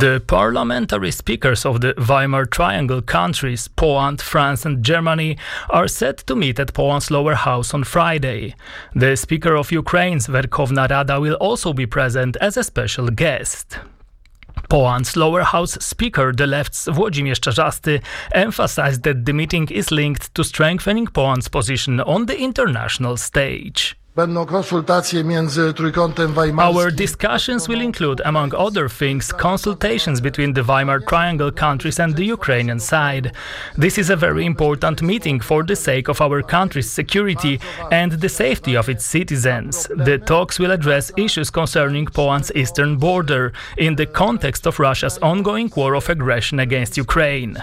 The parliamentary speakers of the Weimar Triangle countries, Poland, France and Germany, are set to meet at Poland's lower house on Friday. The Speaker of Ukraine's Verkhovna Rada will also be present as a special guest. Poland's lower house speaker, the left's Włodzimierz Czarzasty, emphasized that the meeting is linked to strengthening Poland's position on the international stage. Our discussions will include, among other things, consultations between the Weimar Triangle countries and the Ukrainian side. This is a very important meeting for the sake of our country's security and the safety of its citizens. The talks will address issues concerning Poland's eastern border in the context of Russia's ongoing war of aggression against Ukraine.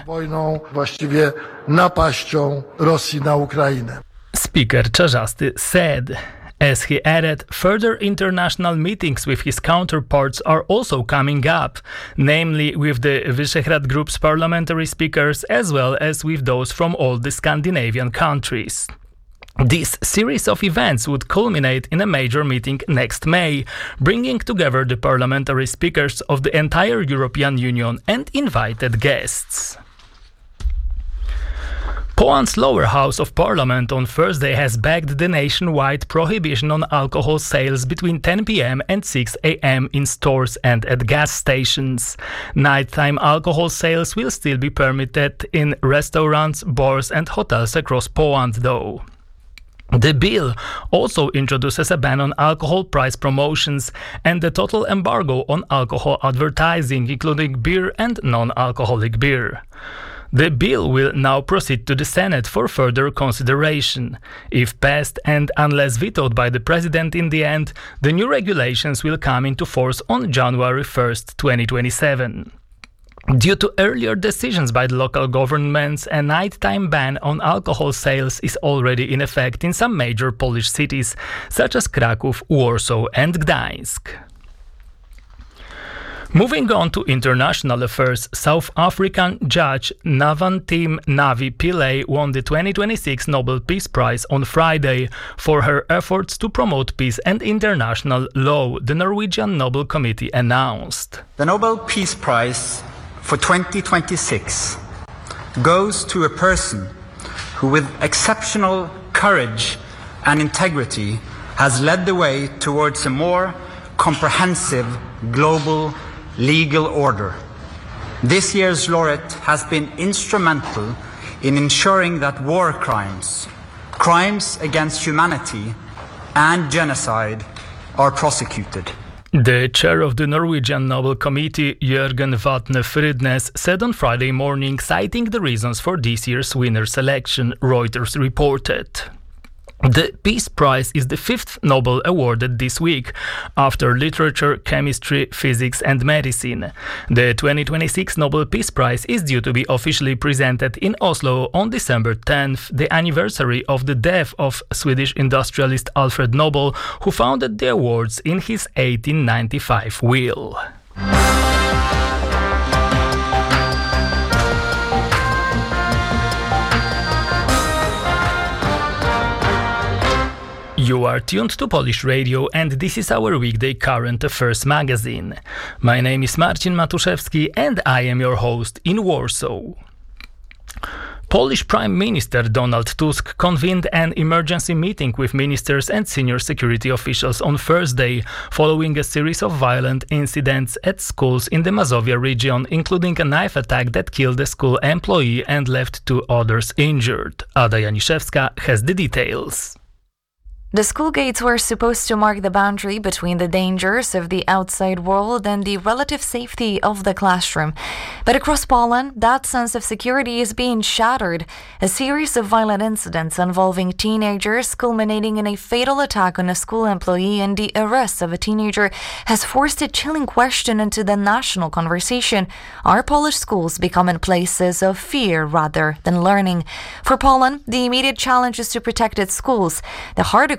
Speaker Czarzasty said. As he added, further international meetings with his counterparts are also coming up, namely with the Visegrad Group's parliamentary speakers as well as with those from all the Scandinavian countries. This series of events would culminate in a major meeting next May, bringing together the parliamentary speakers of the entire European Union and invited guests. Poland's lower house of parliament on Thursday has backed the nationwide prohibition on alcohol sales between 10 p.m. and 6 a.m. in stores and at gas stations. Nighttime alcohol sales will still be permitted in restaurants, bars and hotels across Poland, though. The bill also introduces a ban on alcohol price promotions and a total embargo on alcohol advertising, including beer and non-alcoholic beer. The bill will now proceed to the Senate for further consideration. If passed and unless vetoed by the president in the end, the new regulations will come into force on January 1st, 2027. Due to earlier decisions by the local governments, a nighttime ban on alcohol sales is already in effect in some major Polish cities, such as Kraków, Warsaw and Gdańsk. Moving on to international affairs, South African judge Navantim Navi Pillay won the 2026 Nobel Peace Prize on Friday for her efforts to promote peace and international law, the Norwegian Nobel Committee announced. The Nobel Peace Prize for 2026 goes to a person who, with exceptional courage and integrity, has led the way towards a more comprehensive global legal order. This year's laureate has been instrumental in ensuring that war crimes, crimes against humanity, and genocide are prosecuted. The chair of the Norwegian Nobel Committee, Jørgen Vatne Frydnes, said on Friday morning, citing the reasons for this year's winner selection, Reuters reported. The Peace Prize is the fifth Nobel awarded this week, after literature, chemistry, physics and medicine. The 2026 Nobel Peace Prize is due to be officially presented in Oslo on December 10th, the anniversary of the death of Swedish industrialist Alfred Nobel, who founded the awards in his 1895 will. You are tuned to Polish Radio and this is our weekday current affairs magazine. My name is Marcin Matuszewski and I am your host in Warsaw. Polish Prime Minister Donald Tusk convened an emergency meeting with ministers and senior security officials on Thursday, following a series of violent incidents at schools in the Mazovia region, including a knife attack that killed a school employee and left 2 others injured. Ada Janiszewska has the details. The school gates were supposed to mark the boundary between the dangers of the outside world and the relative safety of the classroom. But across Poland, that sense of security is being shattered. A series of violent incidents involving teenagers culminating in a fatal attack on a school employee and the arrest of a teenager has forced a chilling question into the national conversation. Are Polish schools becoming places of fear rather than learning? For Poland, the immediate challenge is to protect its schools. The harder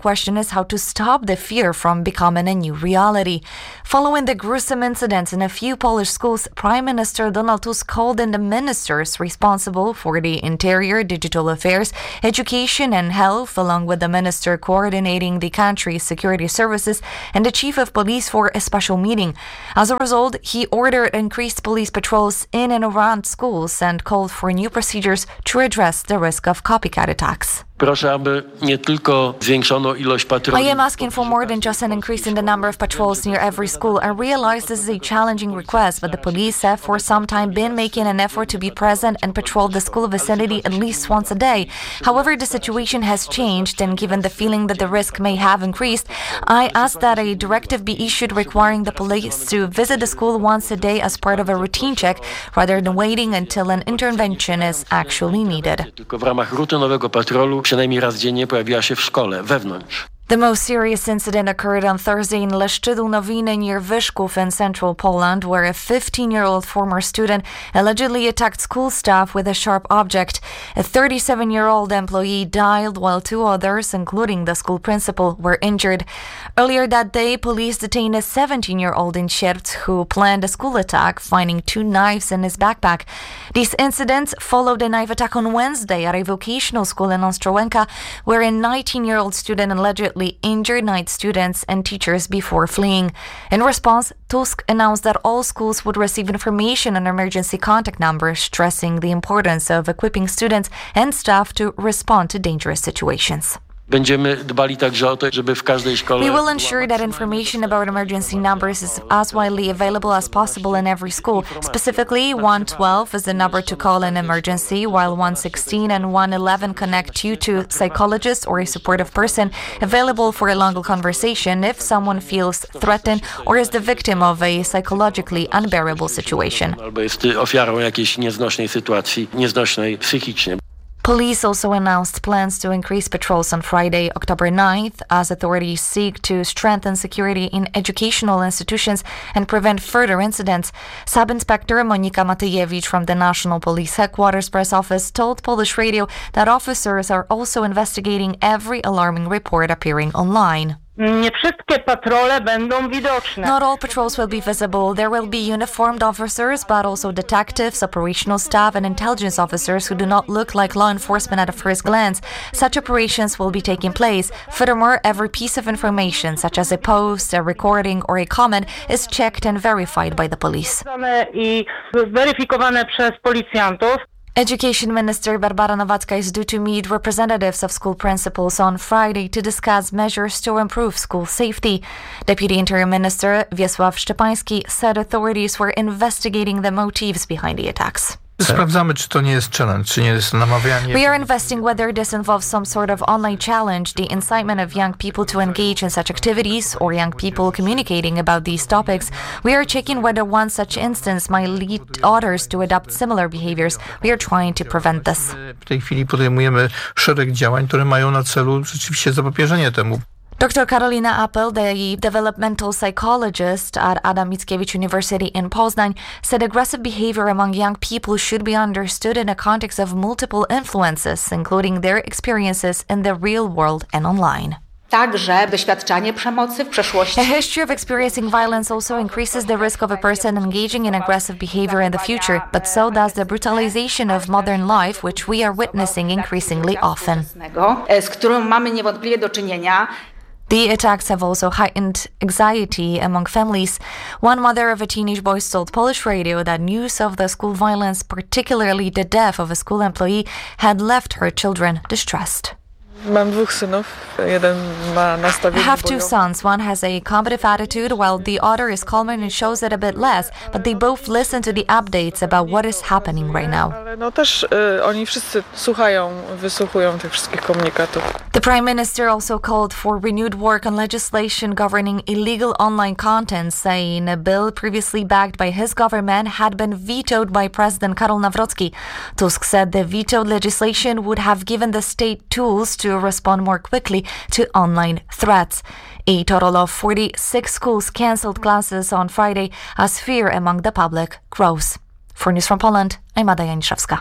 question is how to stop the fear from becoming a new reality. Following the gruesome incidents in a few Polish schools, Prime Minister Donald Tusk called in the ministers responsible for the interior, digital affairs, education and health, along with the minister coordinating the country's security services and the chief of police for a special meeting. As a result, he ordered increased police patrols in and around schools and called for new procedures to address the risk of copycat attacks. Proszę, aby nie tylko zwiększono ilość patroli. I am asking for more than just an increase in the number of patrols near every school. I realize this is a challenging request, but the police have for some time been making an effort to be present and patrol the school vicinity at least once a day. However, the situation has changed, and given the feeling that the risk may have increased, I ask that a directive be issued requiring the police to visit the school once a day as part of a routine check, rather than waiting until an intervention is actually needed. Tylko w ramach rutynowego patrolu przynajmniej raz dziennie pojawiła się w szkole, wewnątrz. The most serious incident occurred on Thursday in Leszczydu Nowiny near Wyszków in central Poland, where a 15-year-old former student allegedly attacked school staff with a sharp object. A 37-year-old employee died while two others, including the school principal, were injured. Earlier that day, police detained a 17-year-old in Sierpz who planned a school attack, finding two knives in his backpack. These incidents followed a knife attack on Wednesday at a vocational school in Ostrołęka, where a 19-year-old student allegedly injured 9 students and teachers before fleeing. In response, Tusk announced that all schools would receive information on emergency contact numbers, stressing the importance of equipping students and staff to respond to dangerous situations. Będziemy dbali także o to, żeby w każdej szkole... We will ensure that information about emergency numbers is as widely available as possible in every school. Specifically, 112 is the number to call in emergency, while 116 and 111 connect you to psychologist or a supportive person available for a longer conversation if someone feels threatened or is the victim of a psychologically unbearable situation. Albo jest ofiarą jakiejś nieznośnej sytuacji, nieznośnej psychicznie. Police also announced plans to increase patrols on Friday, October 9th, as authorities seek to strengthen security in educational institutions and prevent further incidents. Sub-Inspector Monika Matyjewicz from the National Police Headquarters Press Office told Polish Radio that officers are also investigating every alarming report appearing online. Nie wszystkie patrole będą widoczne. Not all patrols will be visible. There will be uniformed officers, but also detectives, operational staff, and intelligence officers who do not look like law enforcement at a first glance. Such operations will be taking place. Furthermore, every piece of information, such as a post, a recording, or a comment, is checked and verified by the police. I weryfikowane przez policjantów. Education Minister Barbara Nowacka is due to meet representatives of school principals on Friday to discuss measures to improve school safety. Deputy Interior Minister Wiesław Szczepański said authorities were investigating the motives behind the attacks. Sprawdzamy, czy to nie jest challenge, czy nie jest namawianie. We are investigating whether this involves some sort of online challenge, the incitement of young people to engage in such activities, or young people communicating about these topics. We are checking whether one such instance might lead others to adopt similar behaviors. We are trying to prevent this. W tej chwili podejmujemy szereg działań, które mają na celu rzeczywiście zapobieżenie temu. Dr. Karolina Appel, the developmental psychologist at Adam Mickiewicz University in Poznań, said aggressive behavior among young people should be understood in a context of multiple influences, including their experiences in the real world and online. Także doświadczanie przemocy w przeszłości. A history of experiencing violence also increases the risk of a person engaging in aggressive behavior in the future, but so does the brutalization of modern life, which we are witnessing increasingly often. Z którą mamy niewątpliwie do czynienia. The attacks have also heightened anxiety among families. One mother of a teenage boy told Polish Radio that news of the school violence, particularly the death of a school employee, had left her children distressed. Mam 2 synów. Jeden ma nastawienie I have 2 bojowe. sons. One has a combative attitude while the other is calmer and shows it a bit less, but they both listen to the updates about what is happening right now. Ale no też oni wszyscy słuchają, wysłuchują tych wszystkich komunikatów. The Prime Minister also called for renewed work on legislation governing illegal online content, saying a bill previously backed by his government had been vetoed by President Karol Nawrocki. Tusk said the vetoed legislation would have given the state tools to respond more quickly to online threats. A total of 46 schools cancelled classes on Friday as fear among the public grows. For News from Poland, I'm Ada Janiszewska.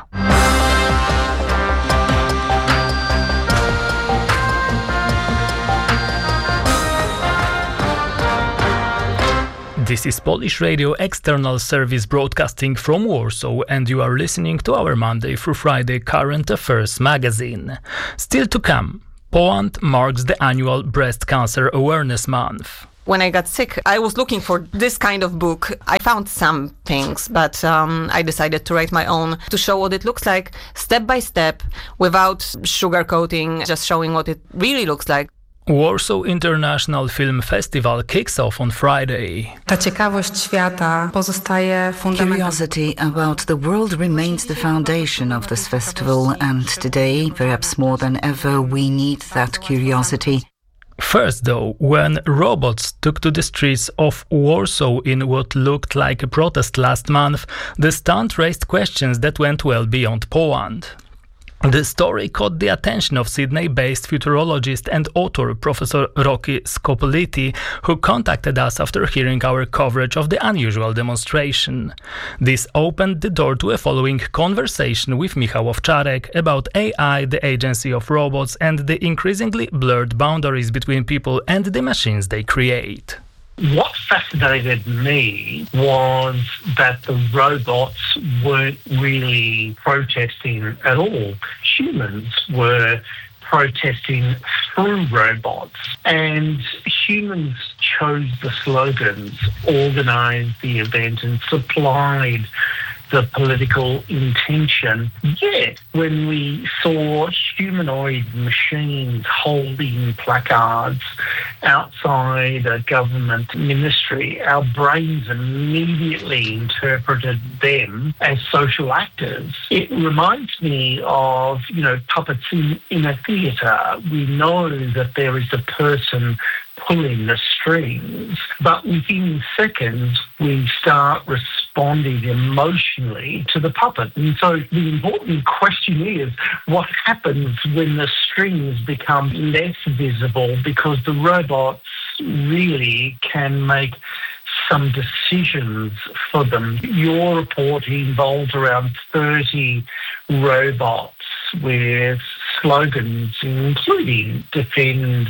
This is Polish Radio External Service broadcasting from Warsaw, and you are listening to our Monday through Friday current affairs magazine. Still to come, Poland marks the annual Breast Cancer Awareness Month. When I got sick, I was looking for this kind of book. I found some things, but I decided to write my own to show what it looks like step by step, without sugarcoating, just showing what it really looks like. Warsaw International Film Festival kicks off on Friday. Ta ciekawość świata pozostaje fundamentem. Curiosity about the world remains the foundation of this festival, and today, perhaps more than ever, we need that curiosity. First, though, when robots took to the streets of Warsaw in what looked like a protest last month, the stunt raised questions that went well beyond Poland. The story caught the attention of Sydney-based futurologist and author Professor Rocky Scopoliti, who contacted us after hearing our coverage of the unusual demonstration. This opened the door to a following conversation with Michał Owczarek about AI, the agency of robots, and the increasingly blurred boundaries between people and the machines they create. What fascinated me was that the robots weren't really protesting at all. Humans were protesting through robots, and humans chose the slogans, organised the event and supplied the political intention. Yet, when we saw humanoid machines holding placards outside a government ministry, our brains immediately interpreted them as social actors. It reminds me of, puppets in a theatre. We know that there is a person pulling the strings, but within seconds we start responding emotionally to the puppet. And so the important question is, what happens when the strings become less visible, because the robots really can make some decisions for them. Your report involved around 30 robots with slogans including defend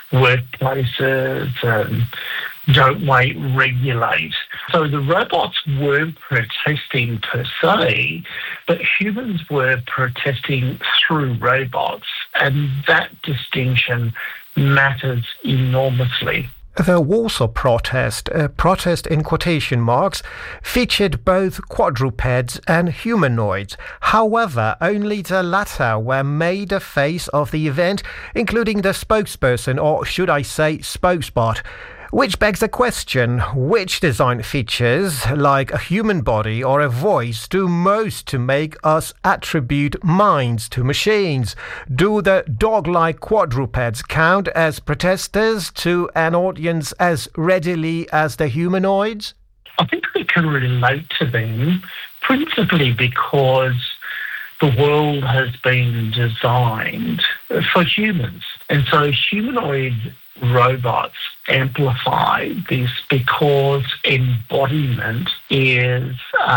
workplaces and don't wait, regulate. So the robots weren't protesting per se, but humans were protesting through robots, and that distinction matters enormously. The Warsaw protest, a protest in quotation marks, featured both quadrupeds and humanoids. However, only the latter were made a face of the event, including the spokesperson, or should I say spokesbot. Which begs the question, which design features, like a human body or a voice, do most to make us attribute minds to machines? Do the dog-like quadrupeds count as protesters to an audience as readily as the humanoids? I think we can relate to them, principally because the world has been designed for humans. And so humanoid robots amplify this because embodiment is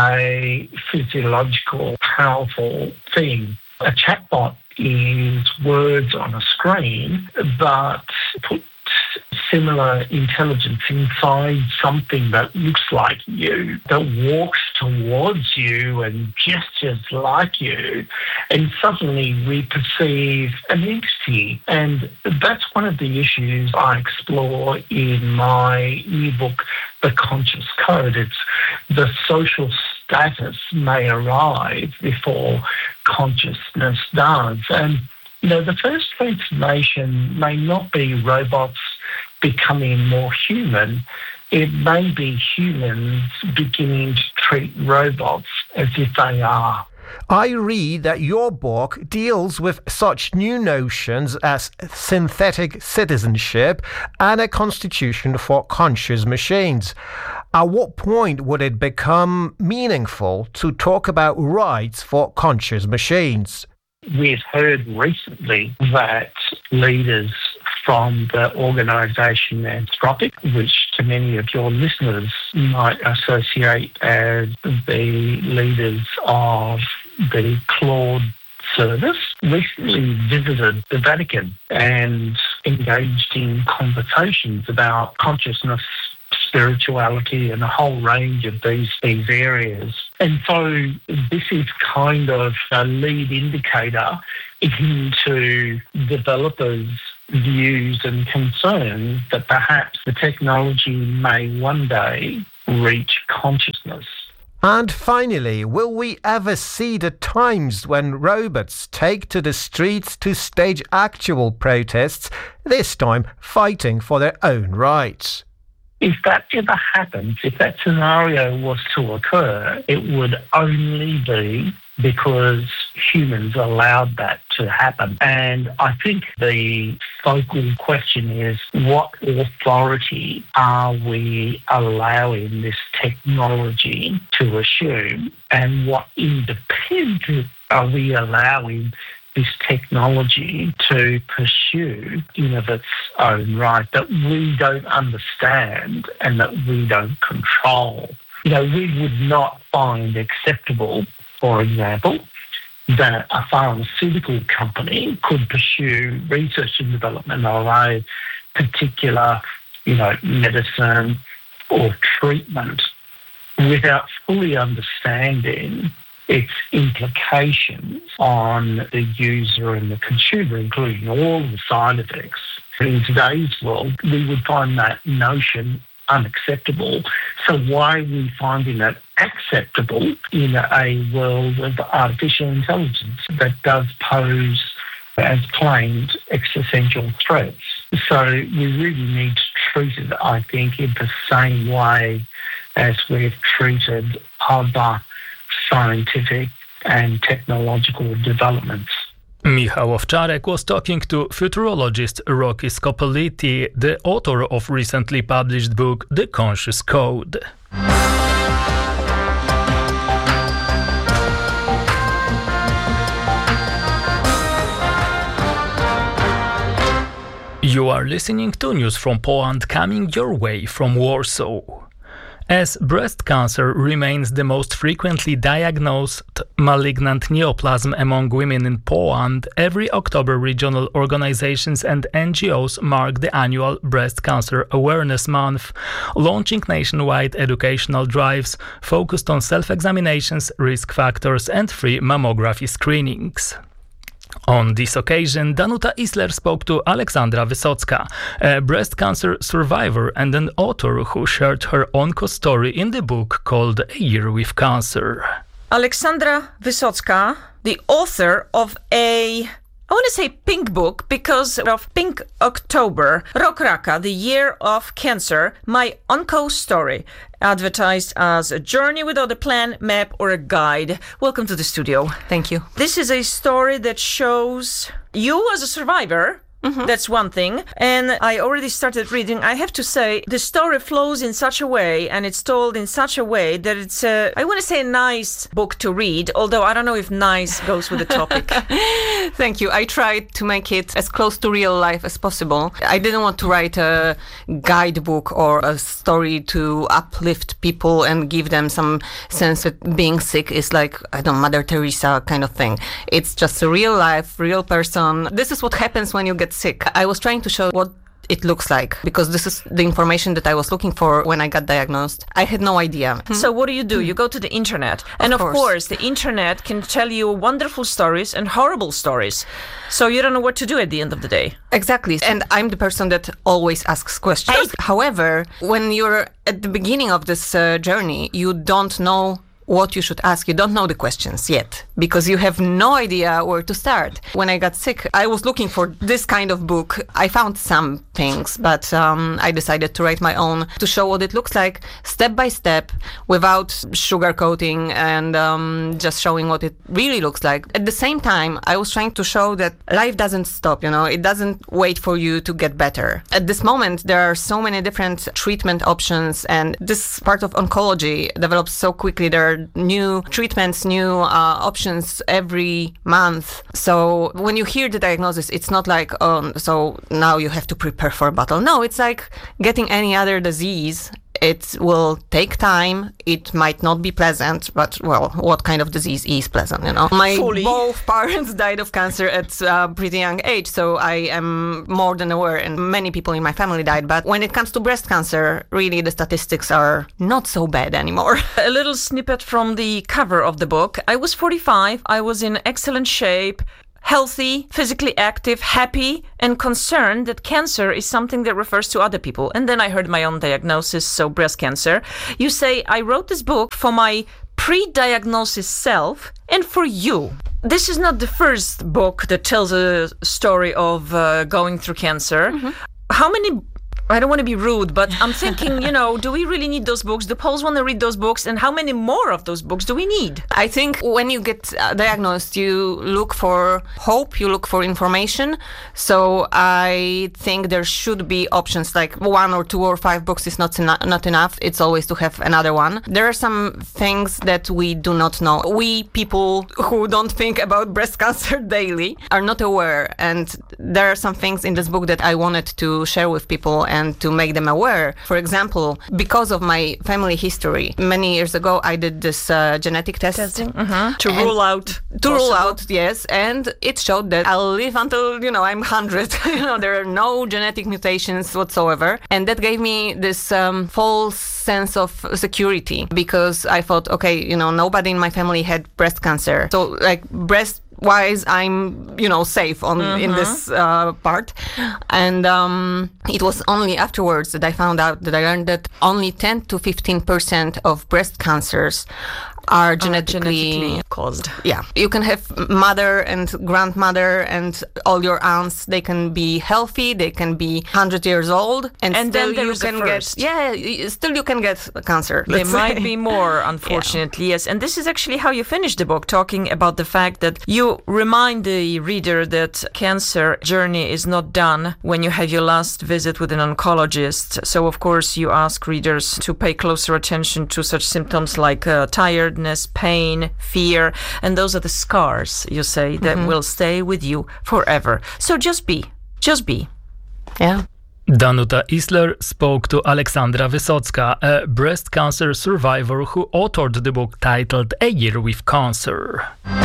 a physiological, powerful thing. A chatbot is words on a screen, but put similar intelligence inside something that looks like you, that walks towards you and gestures like you, and suddenly we perceive an entity. And that's one of the issues I explore in my new book, The Conscious Code. It's the social status may arrive before consciousness does. And the first transformation may not be robots becoming more human. It may be humans beginning to treat robots as if they are. I read that your book deals with such new notions as synthetic citizenship and a constitution for conscious machines. At what point would it become meaningful to talk about rights for conscious machines? We've heard recently that leaders from the organisation Anthropic, which to many of your listeners might associate as the leaders of the Claude service, recently visited the Vatican and engaged in conversations about consciousness spirituality and a whole range of these areas. And so this is kind of a lead indicator into developers' views and concerns that perhaps the technology may one day reach consciousness. And finally, will we ever see the times when robots take to the streets to stage actual protests, this time fighting for their own rights? If that ever happens, if that scenario was to occur, it would only be because humans allowed that to happen. And I think the focal question is, what authority are we allowing this technology to assume, and what independence are we allowing this technology to pursue in of its own right that we don't understand and that we don't control. We would not find acceptable, for example, that a pharmaceutical company could pursue research and development of a particular, medicine or treatment without fully understanding its implications on the user and the consumer, including all the side effects. In today's world, we would find that notion unacceptable. So why are we finding it acceptable in a world of artificial intelligence that does pose, as claimed, existential threats? So we really need to treat it, I think, in the same way as we've treated other scientific and technological developments. Michał Owczarek was talking to futurologist Rocky Scopoliti, the author of recently published book The Conscious Code. You are listening to news from Poland coming your way from Warsaw. As breast cancer remains the most frequently diagnosed malignant neoplasm among women in Poland, every October regional organizations and NGOs mark the annual Breast Cancer Awareness Month, launching nationwide educational drives focused on self-examinations, risk factors and free mammography screenings. On this occasion, Danuta Isler spoke to Aleksandra Wysocka, a breast cancer survivor and an author who shared her own story in the book called A Year with Cancer. Aleksandra Wysocka, the author of I want to say pink book because of Pink October, Rok Raka, the Year of Cancer, my onco story, advertised as a journey without a plan, map or a guide. Welcome to the studio. Thank you. This is a story that shows you as a survivor. That's one thing. And I already started reading. I have to say, the story flows in such a way and it's told in such a way that it's I want to say a nice book to read, although I don't know if nice goes with the topic. Thank you. I tried to make it as close to real life as possible. I didn't want to write a guidebook or a story to uplift people and give them some sense that being sick is like, Mother Teresa kind of thing. It's just a real life, real person. This is what happens when you get sick. I was trying to show what it looks like because this is the information that I was looking for when I got diagnosed. I had no idea. So what do? You go to the internet. And of course, the internet can tell you wonderful stories and horrible stories. So you don't know what to do at the end of the day. Exactly. And I'm the person that always asks questions. However, when you're at the beginning of this journey, you don't know what you should ask. You don't know the questions yet because you have no idea where to start. When I got sick, I was looking for this kind of book. I found some things, but I decided to write my own to show what it looks like step by step without sugarcoating and just showing what it really looks like. At the same time, I was trying to show that life doesn't stop, it doesn't wait for you to get better. At this moment, there are so many different treatment options and this part of oncology develops so quickly. There are new treatments, new options every month. So when you hear the diagnosis, it's not like, so now you have to prepare for a battle. No, it's like getting any other disease. It will take time. It might not be pleasant, but, well, what kind of disease is pleasant, you know? My both parents died of cancer at a pretty young age, so I am more than aware, and many people in my family died. But when it comes to breast cancer, really the statistics are not so bad anymore. A little snippet from the cover of the book. I was 45. I was in excellent shape, healthy, physically active, happy, and concerned that cancer is something that refers to other people. And then I heard my own diagnosis, so breast cancer. You say, I wrote this book for my pre-diagnosis self and for you. This is not the first book that tells a story of going through cancer. Mm-hmm. How many... I don't want to be rude, but I'm thinking, do we really need those books? Do Poles want to read those books? And how many more of those books do we need? I think when you get diagnosed, you look for hope, you look for information. So I think there should be options, like 1 or 2 or 5 books is not enough. It's always to have another one. There are some things that we do not know. We people who don't think about breast cancer daily are not aware. And there are some things in this book that I wanted to share with people and to make them aware. For example, because of my family history, many years ago I did this genetic testing to rule out. Yes, and it showed that I'll live until I'm 100. There are no genetic mutations whatsoever, and that gave me this false sense of security, because I thought, okay, nobody in my family had breast cancer, so breast wise, I'm safe in this part. And it was only afterwards that I found out, that I learned that only 10 to 15% of breast cancers are genetically caused. Yeah, you can have mother and grandmother and all your aunts. They can be healthy. They can be 100 years old, and still then you can get cancer. There might be more, unfortunately. Yes, and this is actually how you finish the book, talking about the fact that you remind the reader that cancer journey is not done when you have your last visit with an oncologist. So, of course, you ask readers to pay closer attention to such symptoms like tiredness, pain, fear, and those are the scars, you say, that will stay with you forever. So just be. Yeah. Danuta Isler spoke to Aleksandra Wysocka, a breast cancer survivor who authored the book titled A Year with Cancer.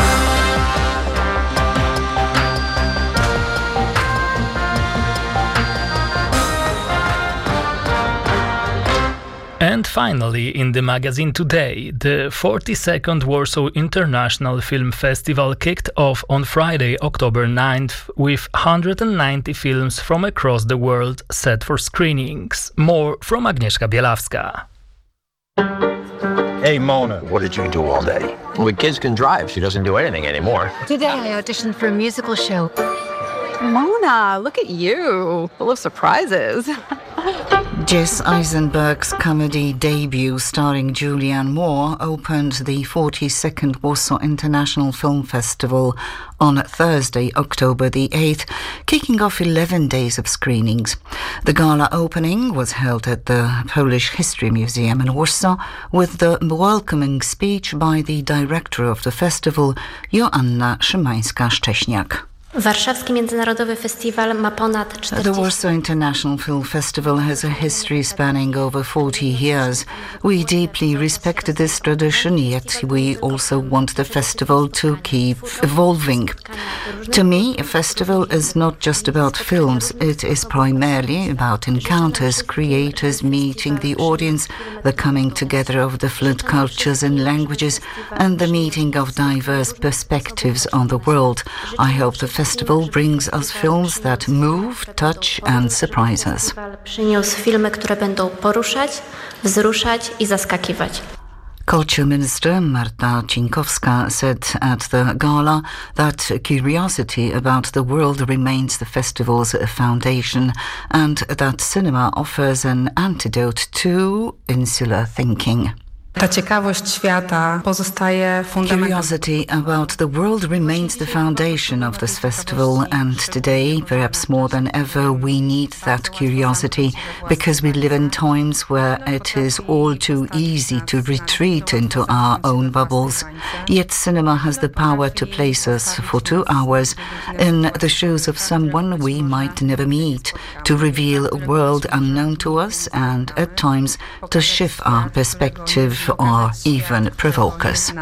And finally, in the magazine today, the 42nd Warsaw International Film Festival kicked off on Friday, October 9th, with 190 films from across the world set for screenings. More from Agnieszka Bielawska. Hey, Mona, what did you do all day? Well, the kids can drive. She doesn't do anything anymore. Today I auditioned for a musical show. Mona, look at you, full of surprises. Jess Eisenberg's comedy debut starring Julianne Moore opened the 42nd Warsaw International Film Festival on Thursday, October the 8th, kicking off 11 days of screenings. The gala opening was held at the Polish History Museum in Warsaw with the welcoming speech by the director of the festival, Joanna Szymańska-Szcześniak. Warszawski Międzynarodowy Festiwal ma ponad 40... The Warsaw International Film Festival has a history spanning over 40 years. We deeply respect this tradition, yet we also want the festival to keep evolving. To me, a festival is not just about films. It is primarily about encounters, creators meeting the audience, the coming together of different cultures and languages, and the meeting of diverse perspectives on the world. I hope the festival brings us films that move, touch and surprise us. Przyniósł filmy, które będą poruszać, wzruszać I zaskakiwać. Culture Minister Marta Cienkowska said at the gala that curiosity about the world remains the festival's foundation and that cinema offers an antidote to insular thinking. Ta ciekawość świata pozostaje fundamentem. Curiosity about the world remains the foundation of this festival, and today, perhaps more than ever, we need that curiosity because we live in times where it is all too easy to retreat into our own bubbles. Yet cinema has the power to place us for 2 hours in the shoes of someone we might never meet, to reveal a world unknown to us and at times to shift our perspective or even provoke us.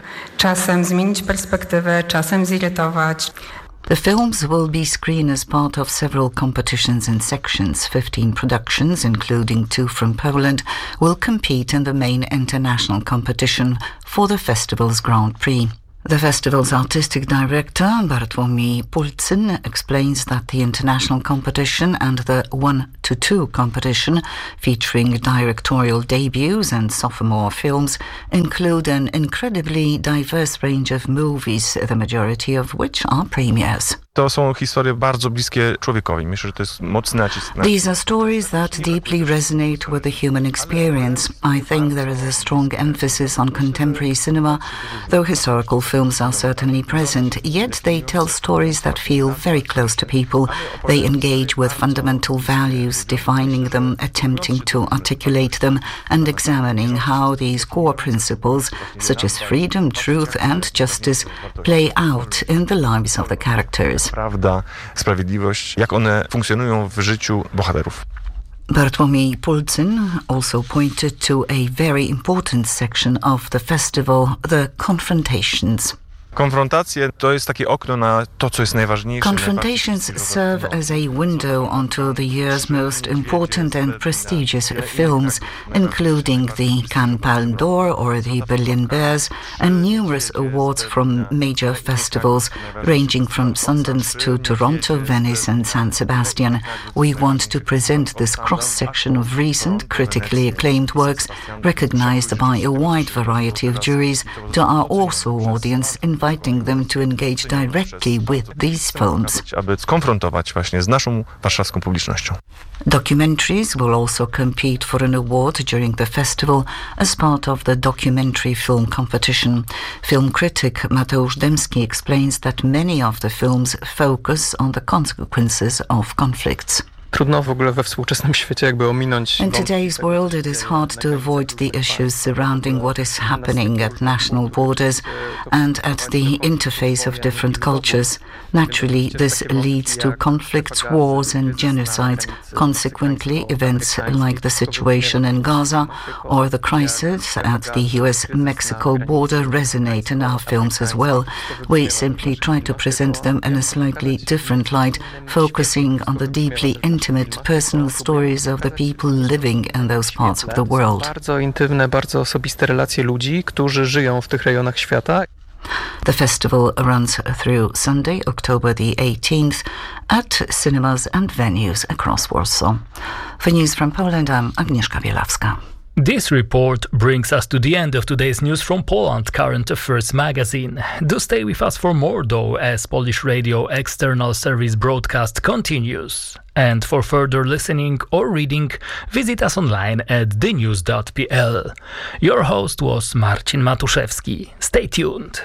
Czasem zmienić perspektywę, czasem zirytować. The films will be screened as part of several competitions and sections. 15 productions, including 2 from Poland, will compete in the main international competition for the festival's Grand Prix. The festival's artistic director, Bartłomiej Pulcyn, explains that the international competition and the 1-to-2 competition, featuring directorial debuts and sophomore films, include an incredibly diverse range of movies, the majority of which are premieres. To są historie bardzo bliskie człowiekowi. Myślę, że to jest mocny nacisk na... These are stories that deeply resonate with the human experience. I think there is a strong emphasis on contemporary cinema, though historical films are certainly present, yet they tell stories that feel very close to people. They engage with fundamental values, defining them, attempting to articulate them, and examining how these core principles, such as freedom, truth and justice, play out in the lives of the characters. Prawda, sprawiedliwość, jak one funkcjonują w życiu bohaterów. Bartłomiej Pulcyn also pointed to a very important section of the festival, the confrontations. Konfrontacje to jest takie okno na to, co jest najważniejsze. Confrontations serve as a window onto the year's most important and prestigious films, including the Cannes Palme d'Or or the Berlin Bears, and numerous awards from major festivals, ranging from Sundance to Toronto, Venice and San Sebastian. We want to present this cross-section of recent, critically acclaimed works, recognized by a wide variety of juries, to our Warsaw audience, inviting them to engage directly with these films. Aby skonfrontować właśnie z naszą warszawską publicznością. Documentaries will also compete for an award during the festival as part of the documentary film competition. Film critic Mateusz Dębski explains that many of the films focus on the consequences of conflicts. Trudno w ogóle we współczesnym świecie jakby ominąć. In today's world it is hard to avoid the issues surrounding what is happening at national borders and at the interface of different cultures. Naturally, this leads to conflicts, wars and genocides. Consequently, events like the situation in Gaza or the crisis at the US-Mexico border resonate in our films as well. We simply try to present them in a slightly different light, focusing on the deeply intimate personal stories of the people living in those parts of the world. Bardzo intymne, bardzo osobiste relacje ludzi, którzy żyją w tych rejonach świata. The festival runs through Sunday, October the 18th at cinemas and venues across Warsaw. For News from Poland, I'm Agnieszka Bielawska. This report brings us to the end of today's News from Poland Current Affairs magazine. Do stay with us for more though, as Polish Radio External Service broadcast continues. And for further listening or reading, visit us online at thenews.pl. Your host was Marcin Matuszewski. Stay tuned.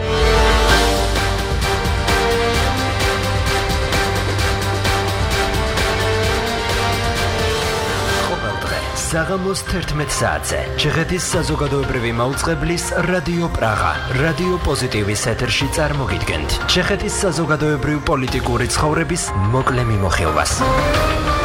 საღამოს 11 საათზე ჩეხეთის საზოგადოებრივი მაუწყებლის რადიო პრაღა, რადიო პოზიტივის ეთერში წარმოგიდგენთ ჩეხეთის საზოგადოებრივ-პოლიტიკური ცხოვრების მოკლე მიმოხილვას.